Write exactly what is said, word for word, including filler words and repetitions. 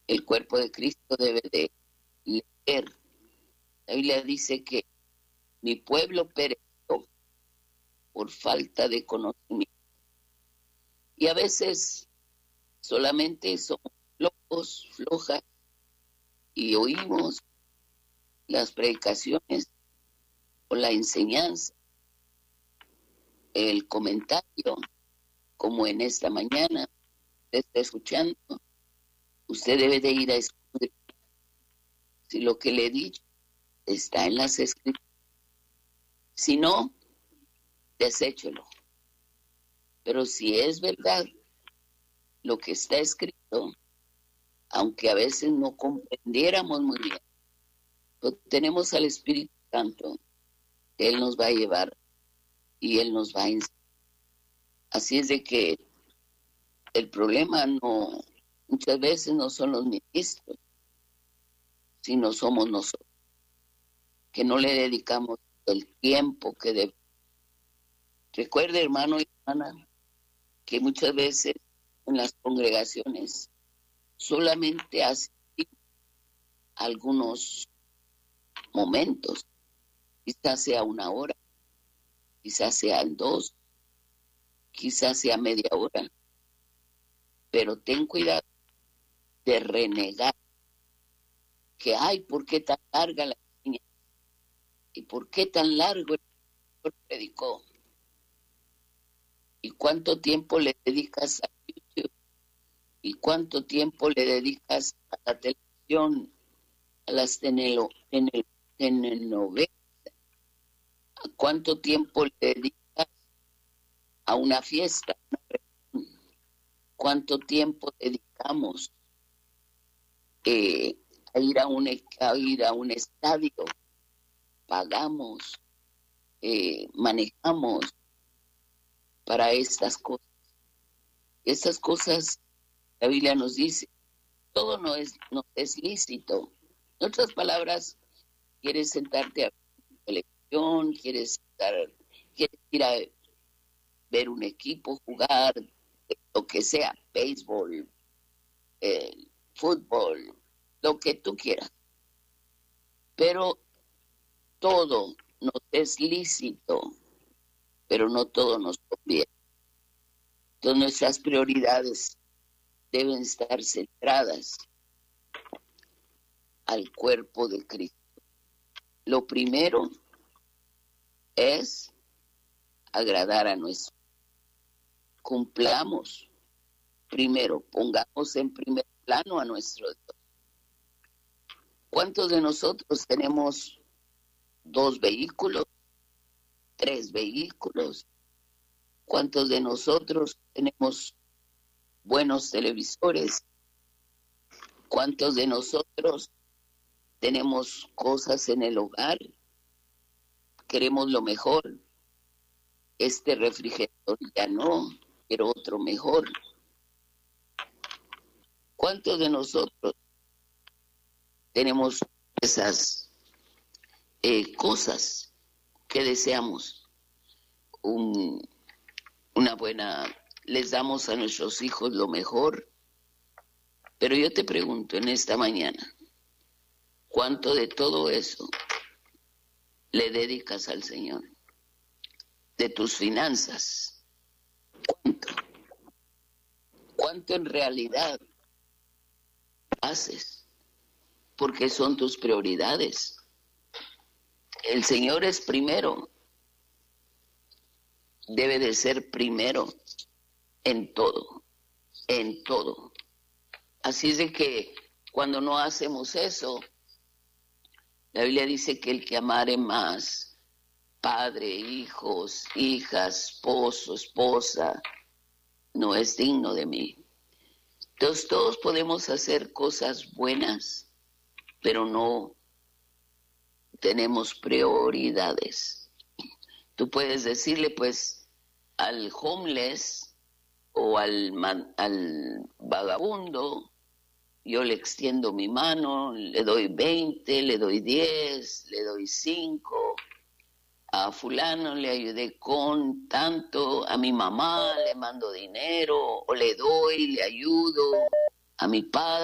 El cuerpo de Cristo debe de leer. La Biblia dice que mi pueblo pereció por falta de conocimiento. Y a veces solamente somos flojos, flojas, y oímos las predicaciones o la enseñanza, el comentario, como en esta mañana usted está escuchando. Usted debe de ir a escuchar si lo que le he dicho está en las escrituras. Si no, deséchelo. Pero si es verdad lo que está escrito, aunque a veces no comprendiéramos muy bien, pero tenemos al Espíritu Santo, que Él nos va a llevar y Él nos va a enseñar. Así es de que el problema no, muchas veces no son los ministros, sino somos nosotros, que no le dedicamos el tiempo que debemos. Recuerde, hermano y hermana, que muchas veces en las congregaciones solamente asistimos a algunos momentos, quizás sea una hora, quizás sean dos, quizás sea media hora, pero ten cuidado de renegar que hay, ¿por qué tan larga la enseñanza? ¿Y por qué tan largo el pastor predicó? ¿Y cuánto tiempo le dedicas a YouTube? ¿Y cuánto tiempo le dedicas a la televisión, a las tenelo, tenel, telenovelas? ¿A cuánto tiempo le dedicas a una fiesta? ¿Cuánto tiempo dedicamos eh, a ir a un a ir a un estadio? Pagamos, eh, manejamos para estas cosas. Estas cosas, la Biblia nos dice, todo no es, no es lícito. En otras palabras, quieres sentarte a ver televisión, quieres estar, quieres ir a ver un equipo jugar, lo que sea, béisbol, eh, fútbol, lo que tú quieras. Pero todo nos es lícito, pero no todo nos conviene. Entonces nuestras prioridades deben estar centradas al cuerpo de Cristo. Lo primero es agradar a nuestro. Cumplamos primero, pongamos en primer plano a nuestro Dios. ¿Cuántos de nosotros tenemos dos vehículos, tres vehículos? ¿Cuántos de nosotros tenemos buenos televisores? ¿Cuántos de nosotros tenemos cosas en el hogar? Queremos lo mejor. Este refrigerador ya no, quiero otro mejor. ¿Cuántos de nosotros tenemos esas eh, cosas que deseamos? Un, una buena, les damos a nuestros hijos lo mejor. Pero yo te pregunto en esta mañana, ¿cuánto de todo eso le dedicas al Señor? De tus finanzas, ¿cuánto? ¿Cuánto en realidad haces? Porque son tus prioridades. El Señor es primero. Debe de ser primero en todo, en todo. Así es de que cuando no hacemos eso, la Biblia dice que el que amare más padre, hijos, hijas, esposo, esposa, no es digno de mí. Entonces todos podemos hacer cosas buenas, pero no tenemos prioridades. Tú puedes decirle pues al homeless o al, man, al vagabundo, yo le extiendo mi mano, le doy veinte, le doy diez, le doy cinco. A fulano le ayudé con tanto, a mi mamá le mando dinero, o le doy, le ayudo, a mi padre.